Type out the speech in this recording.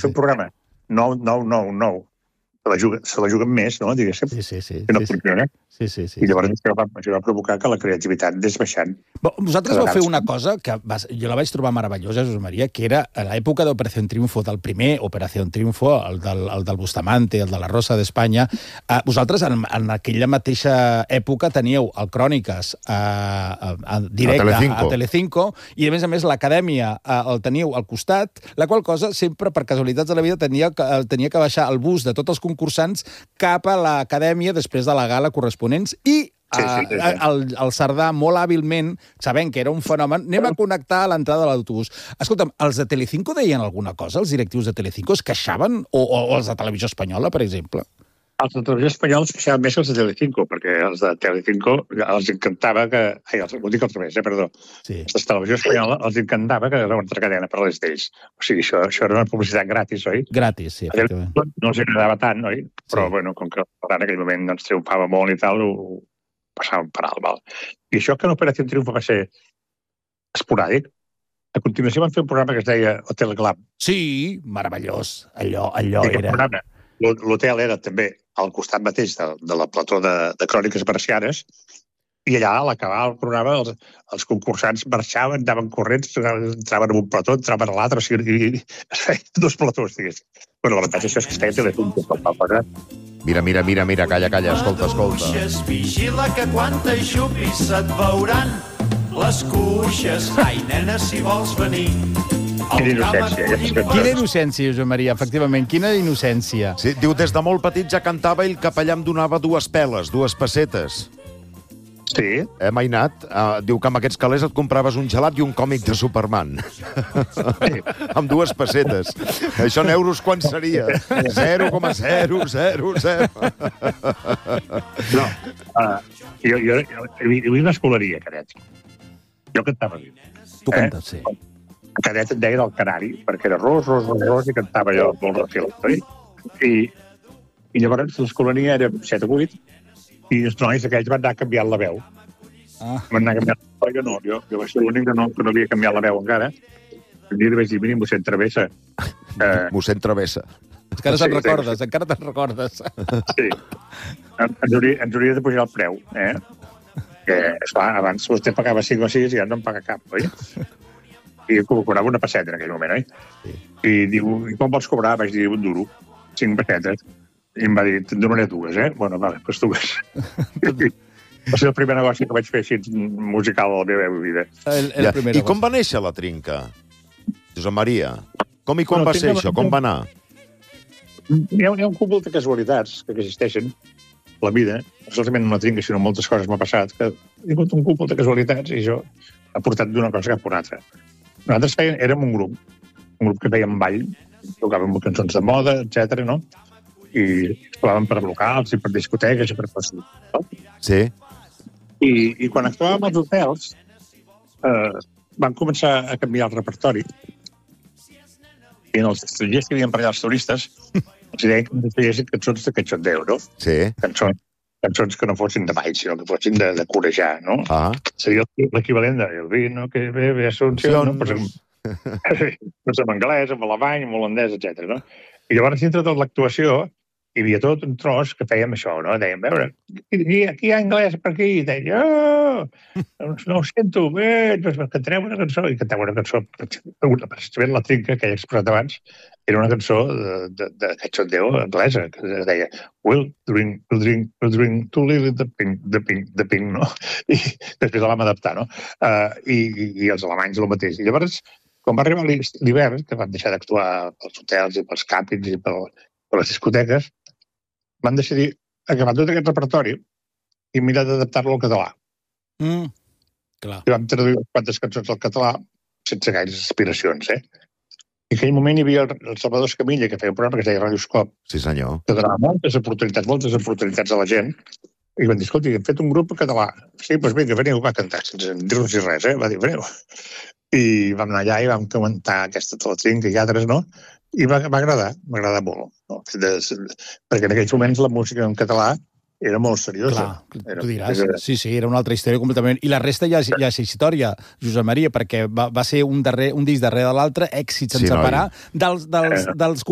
fer un programa 9-9-9-9, se la juguen més, no? Diguéssim, que no funciona. I llavors això va provocar que la creativitat anés baixant. Vosaltres vau fer una cosa que jo la vaig trobar meravellosa, Josep Maria, que era a l'època d'Operació Triunfo, del primer Operació Triunfo, el del Bustamante, el de la Rosa d'Espanya. Vosaltres, en aquella mateixa època, teníeu el Cròniques directe a Telecinco, i a més l'Acadèmia el teníeu al costat, la qual cosa, sempre per casualitats de la vida, tenia que baixar el bus de tots els concursants cap a l'Acadèmia després de la gala corresponents i el Cerdà, molt hàbilment, sabent que era un fenomen, anem a connectar a l'entrada de l'autobús. Escolta'm, els de Telecinco deien alguna cosa, els directius de Telecinco? Es queixaven? O els de Televisió Espanyola, per exemple? Els de Televisió Espanyola es queixaven més que els de Telecinco, perquè els de Telecinco els encantava que... Ho dic al revés, perdó. Els de Televisió Espanyola els encantava que era una altra cadena per les d'ells. O sigui, això era una publicitat gratis, oi? Gratis, sí, efectivament. No els agradava tant, oi? Però, bueno, com que en aquell moment ens triomfava molt i tal, ho passàvem per alt, val? I això que en Operació Triunfo va ser esporàdic, a continuació van fer un programa que es deia Hotel Glam. Sí, meravellós. Allò era... L'hotel era també al costat mateix de la plató de Cròniques Marcianes, i allà, a l'acabar el programa, els concursants marxaven, anaven corrents, entraven en un plató, entraven a l'altre, o sigui, es feien dos platós, diguéssim. Bueno, l'avantatge això és que es feia Telecinco. Mira, calla, escolta. Vigila que quan t'aixupis se't veuran les cuixes. Ai, nena, si vols venir... Quina innocència, Josep Maria, efectivament, quina innocència. Sí, diu, des de molt petit ja cantava i el capellà em donava 2 peles, 2 pessetes. Sí. Mainat, diu que amb aquests calés et compraves un gelat i un còmic de Superman. Sí. Amb 2 pessetes. Això en euros quan seria? 0,000. No, jo hi havia una escolaria, cadet. Jo cantava bé. Tu cantes, sí. El cadet et deia del Canari, perquè era ros, i cantava allò molt refilat, oi? I llavors l'escolania era 7 o 8, i els nois aquells van anar canviant la veu. Van anar canviant la veu, jo vaig ser l'únic que no havia canviat la veu encara. Un dia vaig dir, mira, mossèn Travessa. Mossèn Travessa. Encara te'n recordes. Sí. Ens hauria de pujar el preu, Que, esclar, abans vostè pagava 5 o 6 i ja no en paga cap, oi? I cobrava una pesseta en aquell moment, oi? Sí. I diu, i quan vols cobrar? Vaig dir, 1 duro, 5 pessetes. I em va dir, te'n donaré 2, Bueno, vale, doncs 2. Va ser el primer negoci que vaig fer així musical a la meva vida. I com va néixer la Trinca, Josep Maria? Com i quan va ser això? Com va anar? Hi ha un cúmul de casualitats que existeixen a la vida. No solament una Trinca, sinó moltes coses m'ha passat. Que he tingut un cúmul de casualitats i això ha portat d'una cosa cap a una altra. Nosaltres érem un grup que fèiem ball, tocàvem cançons de moda, etc., no? I actuàvem per locals i per discoteques i per coses. Sí. I quan actuàvem als hotels, van començar a canviar el repertori. I en els estrangers que havien per allà, els turistes, els deien que ens feiessin cançons de cachondeo, no? Sí. Cançons que no fossin de ball, sinó que fossin de corejar, no? Seria l'equivalent de el vino que bebe Asunción, no? Però en anglès, en alemany, en holandès, etc. No? I llavors, dintre de l'actuació, hi havia tot un tros que fèiem això, no? Dèiem, veure, aquí hi ha anglès per aquí. I deia, no ho sento, bé, cantarem una cançó. I cantava una cançó, precisament la Trinca, que he expressat abans, era una cançó de cachondeo anglesa, que es deia we'll drink too little the pink, no? I després la vam adaptar, no? I els alemanys el mateix. I llavors, quan va arribar l'hivern, que van deixar d'actuar pels hotels i pels càmpings i per les discoteques, van decidir acabar tot aquest repertori i mirar d'adaptar-lo al català. Clar. I vam traduir quantes cançons al català sense gaires aspiracions, I en aquell moment hi havia el Salvador Escamilla, que feia un programa que es deia Radioscop. Sí, senyor. Que donava moltes oportunitats a la gent. I van dir, escolta, hem fet un grup en català. Sí, doncs vinga, veniu, va cantar, sense dir-nos res, Va dir, veniu. I vam anar allà i vam comentar aquesta Trinca i altres, no? I va agradar molt. No? Perquè en aquells moments la música en català era molt seriosa. Clar, tu diràs. Sí, era una altra història completament. I la resta ja és història, Josep Maria, perquè va ser un disc darrere de l'altre, èxit sense parar, dels